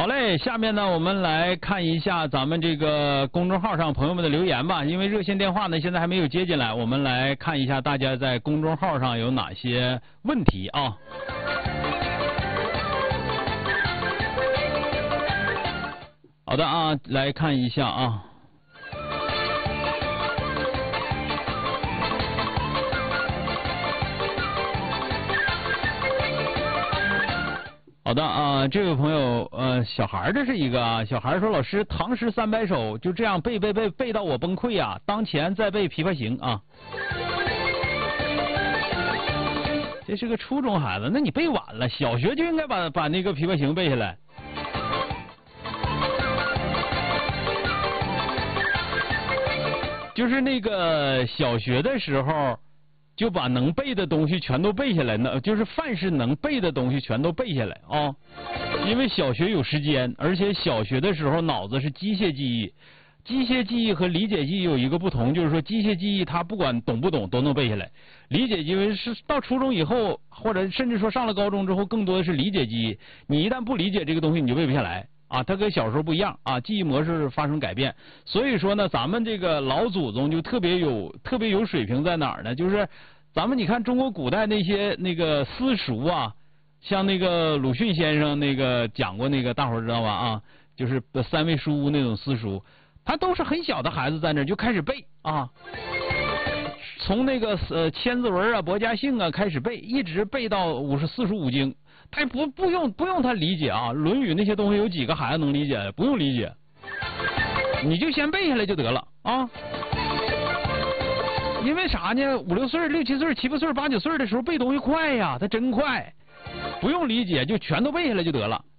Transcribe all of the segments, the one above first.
嘞，下面呢，我们来看一下咱们这个公众号上朋友们的留言吧。因为热线电话呢，现在还没有接进来，我们来看一下大家在公众号上有哪些问题啊。好的啊，来看一下啊。好的啊，这位朋友，小孩这是一个啊，小孩说老师唐诗300首就这样背到我崩溃啊，当前在背《琵琶行》啊。这是个初中孩子，那你背晚了，小学就应该把那个《琵琶行》背下来。就是那个小学的时候，就把能背的东西全都背下来，就是凡是能背的东西全都背下来啊。因为小学有时间，而且小学的时候脑子是机械记忆，机械记忆和理解记忆有一个不同，就是说机械记忆它不管懂不懂都能背下来，理解记忆是到初中以后，或者甚至说上了高中之后，更多的是理解记忆。你一旦不理解这个东西，你就背不下来。啊，它跟小时候不一样啊，记忆模式发生改变，所以说呢，咱们这个老祖宗就特别有水平在哪儿呢？就是咱们你看中国古代那些那个私塾啊，像那个鲁迅先生那个讲过那个，大伙儿知道吧？啊，就是3味书屋那种私塾，他都是很小的孩子在那就开始背啊，从那个千字文啊、博家姓啊开始背，一直背到45经。他不用他理解啊，《论语》那些东西有几个孩子能理解？不用理解，你就先背下来就得了啊。因为啥呢？5、6岁、6、7岁、7、8岁、8、9岁的时候背东西快呀，他真快，不用理解就全都背下来就得了。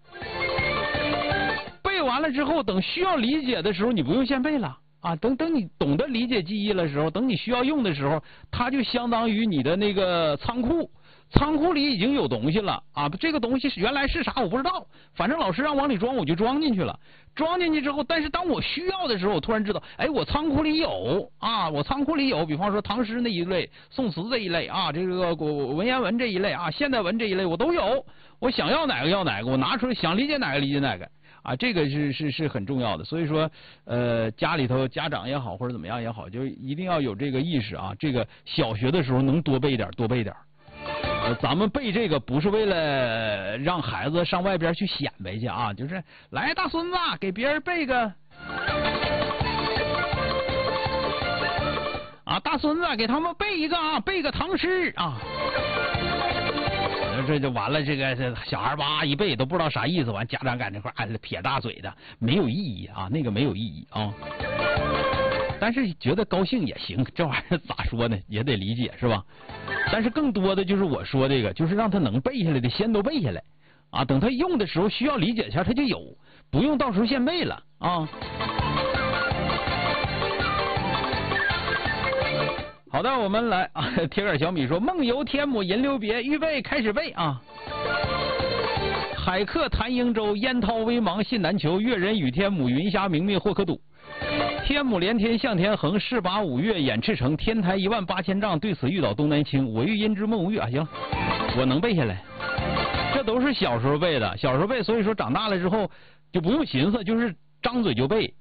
背完了之后，等需要理解的时候，你不用先背了啊。等你懂得理解记忆的时候，等你需要用的时候，它就相当于你的那个仓库。仓库里已经有东西了啊！这个东西原来是啥我不知道，反正老师让往里装，我就装进去了。装进去之后，但是当我需要的时候，我突然知道，哎，我仓库里有啊，我仓库里有，比方说唐诗那一类、宋词这一类啊，这个文言文这一类啊，现代文这一类我都有。我想要哪个要哪个，我拿出来想理解哪个理解哪个啊，这个是很重要的。所以说，家里头家长也好或者怎么样也好，就一定要有这个意识啊。这个小学的时候能多背点，多背点。咱们背这个不是为了让孩子上外边去显摆去啊，就是来大孙子给别人背个啊，大孙子给他们背一个啊，背个唐诗啊，这就完了。这小孩吧一背都不知道啥意思，完家长在那块撇大嘴的，没有意义啊，那个没有意义啊。但是觉得高兴也行，这玩意儿咋说呢，也得理解是吧？但是更多的就是我说这个，就是让他能背下来的先都背下来啊，等他用的时候需要理解一下他就有，不用到时候现背了啊。好的，我们来啊，铁杆小米说梦游天姥吟留别，预备开始背啊。海客谈瀛洲，烟涛微茫信难求，越人语天姥，云霞明灭或可睹。天姥连天向天横，势拔五岳掩赤城。天台18000丈，对此欲倒东南倾。我欲因之梦无语啊！行，我能背下来。这都是小时候背的，小时候背，所以说长大了之后就不用寻思，就是张嘴就背。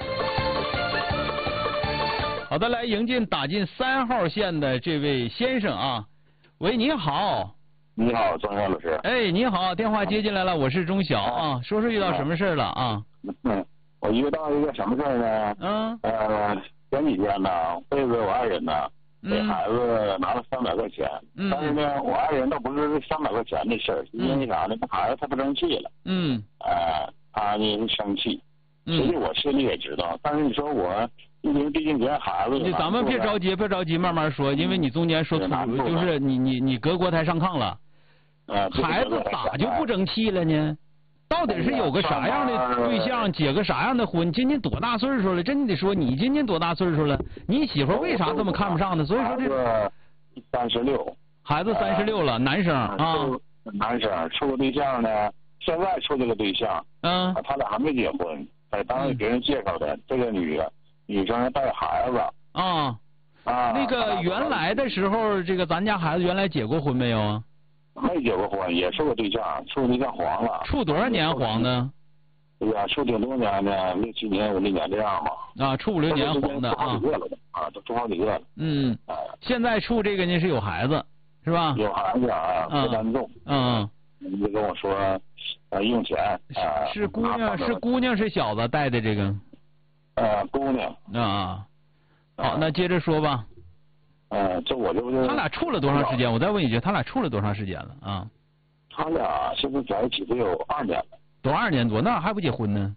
好的，来迎进打进3号线的这位先生啊，喂，你好。 你好，钟晓老师。 哎，你好，电话接进来了，我是钟晓啊，说说遇到什么事了啊？ 我遇到一个什么事儿呢？前几天呢，背着我爱人呢，给孩子拿了300块钱。但是呢，我爱人倒不是300块钱的事儿，因为啥呢？这孩子他不争气了。他呢生气。其实我心里也知道，但是你说我，因为毕竟人孩子。 咱们别着急，别着急，慢慢说，因为你中间说粗，就是你隔锅台上炕了。孩子咋就不争气了呢？到底是有个啥样的对象，结个啥样的婚？今年多大岁数了？真得说，你今年多大岁数了？你媳妇为啥这么看不上呢？所以说这36， 孩子36了，男生啊， 男生处个对象呢，现在处这个对象，他俩还没结婚，当时别人介绍的，这个女生带孩子那个原来的时候，这个咱家孩子原来结过婚没有啊？ 没结过婚，也处过对象，处对象黄了。 处多少年黄的？ 哎呀，处挺多年的，6、7年、5、6年这样吧。 啊，处5、6年黄的啊。 都处好几个了。 嗯。现在处这个呢是有孩子，是吧？ 有孩子啊，负担重。你就跟我说，用钱。 是姑娘是小子带的这个。 姑娘。 好，那接着说吧。 这我这不是。 他俩处了多长时间？我再问一句，他俩处了多长时间了啊？ 他俩现在在一起得有2年了。 都2年多，那还不结婚呢？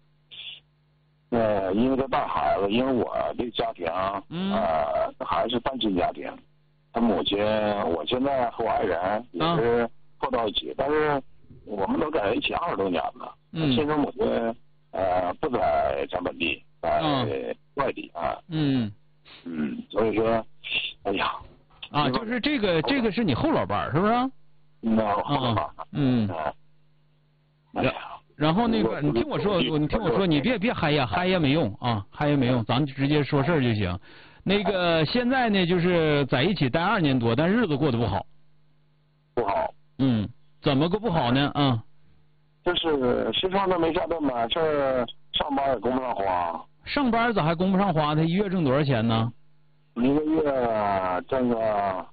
因为他带孩子，因为我这家庭，还是单亲家庭。他母亲，我现在和我爱人也是凑到一起，但是我们都在一起20多年了。亲生母亲不在咱本地，在外地啊。所以说，哎呀。 就是这个是你后老伴儿是不是？ 后老伴儿。 然后那个，你听我说，你别嗨呀没用啊，嗨呀没用，咱们直接说事儿就行。那个现在呢，就是在一起待2年多，但日子过得不好。 不好。 怎么个不好呢？ 就是吃饭都没下顿嘛，这上班也供不上花。 上班咋还供不上花？他1月挣多少钱呢 ？1个月挣个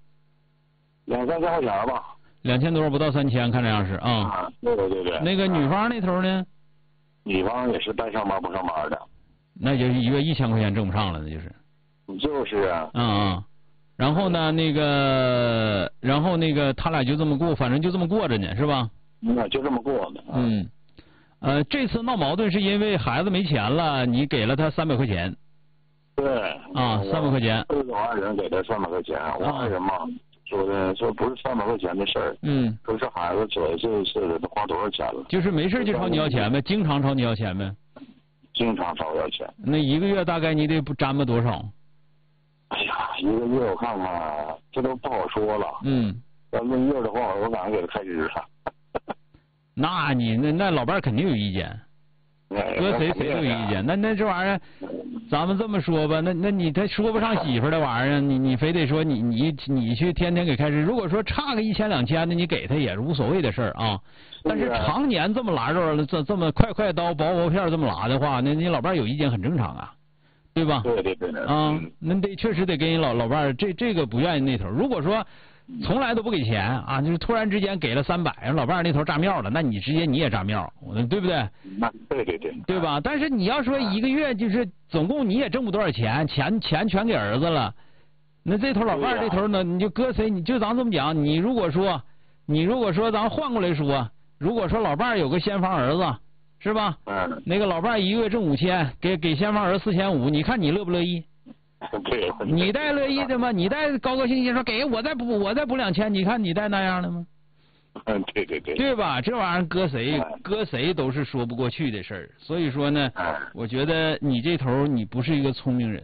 2、3千块钱吧。 2000多不到3000，看这样是啊。 对。 那个女方那头呢？ 女方也是带上班不上班的。 那就是1月1000块钱挣不上了，那就是。 就是啊。 然后呢，那个他俩就这么过，反正就这么过着呢，是吧？ 就这么过呢。 这次闹矛盾是因为孩子没钱了，你给了他300块钱。 对。 300块钱。 我爱人给他300块钱，我爱人嘛。说不是300块钱的事儿，说是孩子这都花多少钱了？ 就是没事就朝你要钱呗，经常朝你要钱呗。 经常朝我要钱。 那1个月大概你得沾吧多少？ 哎呀，1个月我看看，这都不好说了。要论月的话，我赶上给他开支了。 那你那老伴肯定有意见。搁谁都有意见，那这玩意儿，咱们这么说吧，那他说不上媳妇的玩意儿，你非得说你去天天给开支，如果说差个1000、2000的，你给他也是无所谓的事儿啊。但是常年这么拉着了，这么快刀薄片这么拉的话，那你老伴有意见很正常啊，对吧？ 对。 那确实得给你老伴这个不愿意那头。如果说从来都不给钱啊，就是突然之间给了300，老伴那头炸庙了，那你直接你也炸庙，对不对？ 对。 对吧？但是你要说1个月就是总共你也挣不多少钱，钱全给儿子了，那这头老伴这头呢，你就搁谁？你就咱这么讲，你如果说咱换过来说，如果说老伴有个先房儿子，是吧？那个老伴1个月挣5000，给先房儿子4500，你看你乐不乐意？ 对。 你带乐意的吗？你带高高兴兴说给我再补2000，你看你带那样的吗？ 对。 对吧？这玩意儿搁谁都是说不过去的事儿。所以说呢，我觉得你这头你不是一个聪明人，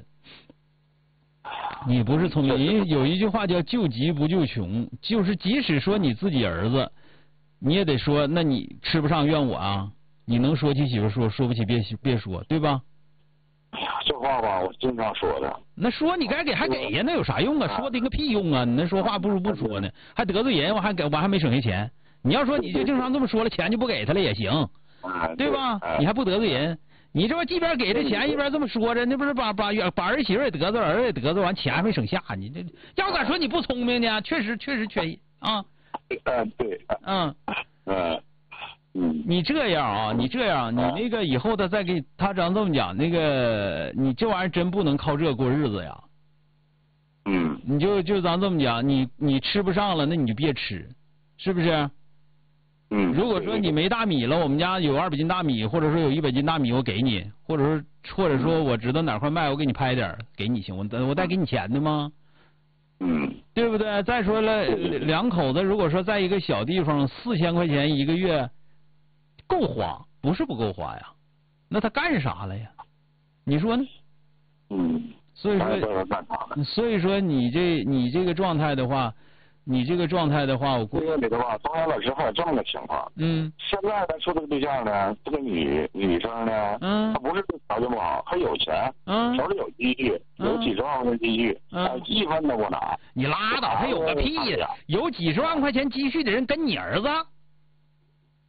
你不是聪明人。有一句话叫救急不救穷，就是即使说你自己儿子，你也得说，那你吃不上怨我啊？你能说起媳妇说不起别说，对吧？ 哎呀，这话吧，我经常说的。 那说你该给还给呀，那有啥用啊？说的个屁用啊！你那说话不如不说呢，还得罪人，我还没省下钱。你要说你就经常这么说了，钱就不给他了也行，对吧？你还不得罪人？你这一边给他钱，一边这么说着，那不是把儿媳妇也得罪，儿子也得罪，完钱还没省下。你这要敢说你不聪明呢？确实缺意啊。 对。 你这样啊，你那个以后再给他这么讲，那个你这玩意儿真不能靠这过日子呀。你就咱这么讲，你吃不上了，那你就别吃，是不是？如果说你没大米了，我们家有200斤大米，或者说有100斤大米，我给你，或者说我知道哪块卖，我给你拍点给你行，我带给你钱的吗？对不对？再说了，两口子如果说在一个小地方，4000块钱1个月够花，不是不够花呀，那他干啥了呀？你说呢？所以说你这个状态的话，我估计里的话，东阳老师还有这么个情况。现在咱处这个对象呢，这个女生呢，她不是条件不好，还有钱，手里有积蓄，有几十万块钱积蓄，1分都不拿。 你拉倒，他有个屁呀！有几十万块钱积蓄的人跟你儿子？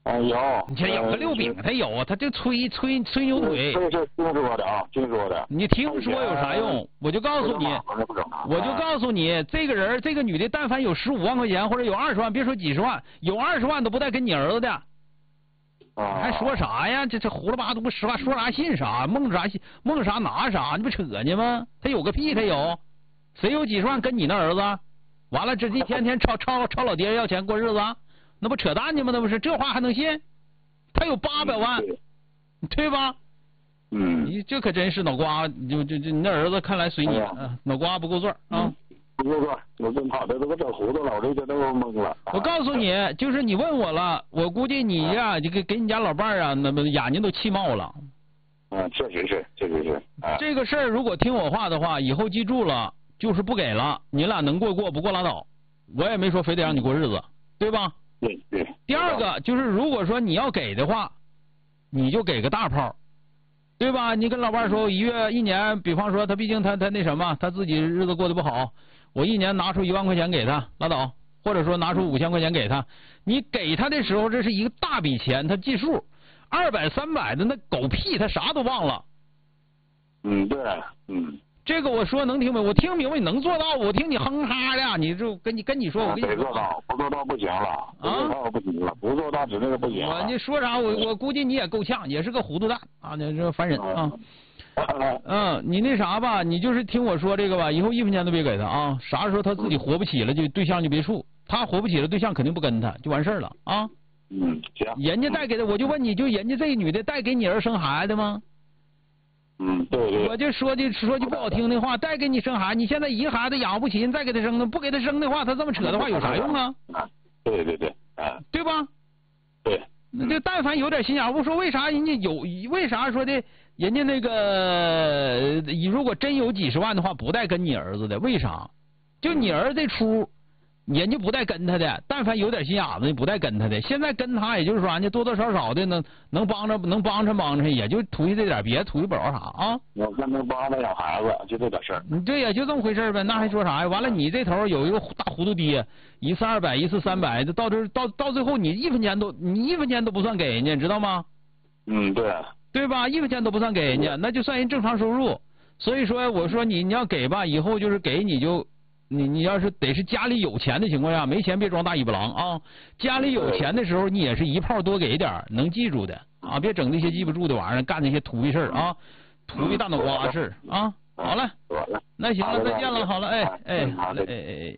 有。 你这有个六饼，他有，他就吹牛腿。 这是听说的啊，听说的。 你听说有啥用？我就告诉你，这个人这个女的，但凡有15万块钱或者有20万，别说几十万，有20万都不带跟你儿子的。还说啥呀？这胡说八道，实话说啥信啥，梦啥拿啥，你不扯呢吗？他有个屁，他有，谁有几十万跟你那儿子？完了，这一天天抄老爹要钱过日子，那不扯淡呢吗？那不是，这话还能信？他有800万，对吧？你这可真是脑瓜，就你那儿子看来随你，脑瓜不够转啊。 不够转，我真跑的都给整糊涂了，我这就都懵了。 我告诉你，就是你问我了，我估计你呀，就给你家老伴儿啊，那么眼睛都气冒了。 确实是。 这个事儿如果听我话的话，以后记住了，就是不给了，你俩能过不过拉倒，我也没说非得让你过日子，对吧？ 对。 第二个就是，如果说你要给的话，你就给个大炮，对吧？你跟老伴儿说一年，比方说他毕竟他那什么，他自己日子过得不好，我一年拿出1万块钱给他拉倒，或者说拿出5000块钱给他，你给他的时候这是一个大笔钱，他记数，200、300的那狗屁他啥都忘了。 对。 这个我说能听明白？我听明白，你能做到？我听你哼哈的，你就跟你说，我跟你说， 得做到，不做到不行了，不行了，不做到指定是不行了。 你说啥？我估计你也够呛，也是个糊涂蛋啊！你这烦人啊！你那啥吧，你就是听我说这个吧，以后1分钱都别给他啊！啥时候他自己活不起了，就对象就别处，他活不起了，对象肯定不跟他，就完事儿了啊！ 行。 人家带给他，我就问你，就人家这女的带给你儿生孩子吗？ 对。 我就说句不好听的话，带给你生孩子，你现在一个孩子养不起，你再给他生呢，不给他生的话，他这么扯的话有啥用啊？ 对。 对吧？ 对。 这但凡有点心眼，我说为啥人家为啥说的人家那个如果真有几十万的话，不带跟你儿子的，为啥？就你儿子出，人家不带跟他的，但凡有点心眼子，不带跟他的。现在跟他，也就是说，人家多多少少的能帮着，也就图这点，别图不着啥啊。 我跟他帮着养孩子，就这点事儿。 对呀，就这么回事呗，那还说啥呀？完了，你这头有一个大糊涂爹，一次200，一次300，到最后你1分钱都不算给人家，知道吗？ 对。 对吧？1分钱都不算给人家，那就算人正常收入。所以说，我说你要给吧，以后就是给你就。你要是得是家里有钱的情况下，没钱别装大尾巴狼啊！家里有钱的时候，你也是一炮多给点，能记住的啊！别整那些记不住的玩意儿，干那些土逼事儿啊，土逼大脑瓜事儿啊！好了，那行了，再见了，好了，好嘞，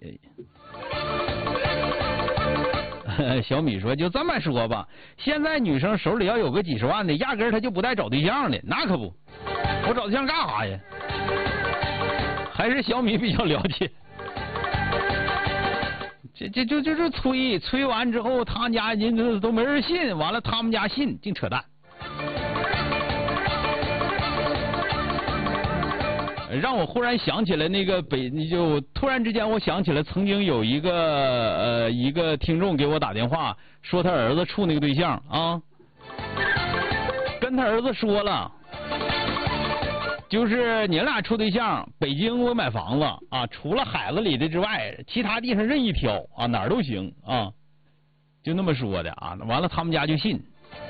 小米说就这么说吧，现在女生手里要有个几十万的，压根儿她就不带找对象的，那可不，我找对象干啥呀？还是小米比较了解。这就是吹完之后，他家人都没人信，完了他们家信，净扯淡。让我忽然想起来那个就突然之间我想起来，曾经有一个听众给我打电话，说他儿子处那个对象啊，跟他儿子说了。就是你俩处对象，北京我买房子啊，除了海子里的之外，其他地方任意挑啊，哪儿都行啊，就那么说的啊。完了，他们家就信。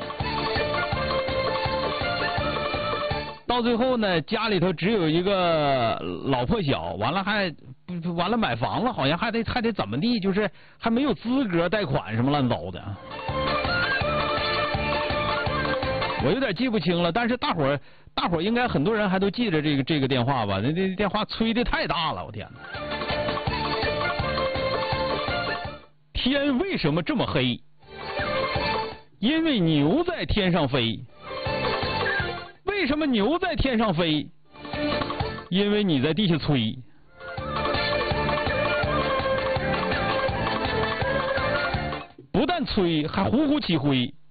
到最后呢，家里头只有一个老破小，完了买房子好像还得怎么地，就是还没有资格贷款什么乱糟的。我有点记不清了，但是大伙儿应该很多人还都记着这个电话吧？那电话催的太大了，我天哪！天为什么这么黑？因为牛在天上飞。为什么牛在天上飞？因为你在地下催。不但催，还呼呼起灰。